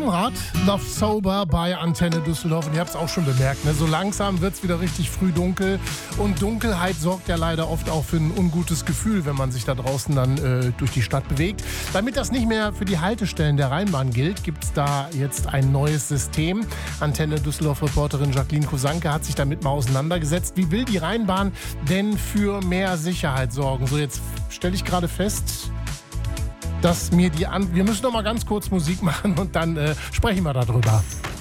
Konrad, Love Sober bei Antenne Düsseldorf. Und ihr habt es auch schon bemerkt, ne? So langsam wird es wieder richtig früh dunkel. Und Dunkelheit sorgt ja leider oft auch für ein ungutes Gefühl, wenn man sich da draußen dann durch die Stadt bewegt. Damit das nicht mehr für die Haltestellen der Rheinbahn gilt, gibt es da jetzt ein neues System. Antenne Düsseldorf-Reporterin Jacqueline Kosanke hat sich damit mal auseinandergesetzt. Wie will die Rheinbahn denn für mehr Sicherheit sorgen? So, jetzt stelle ich gerade fest, dass wir müssen noch mal ganz kurz Musik machen und dann sprechen wir darüber.